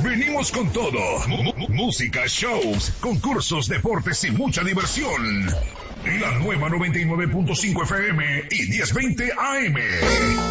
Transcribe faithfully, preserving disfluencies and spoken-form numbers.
venimos con todo. M- m- música, shows, concursos, deportes y mucha diversión. La nueva noventa y nueve punto cinco F M y diez veinte A M.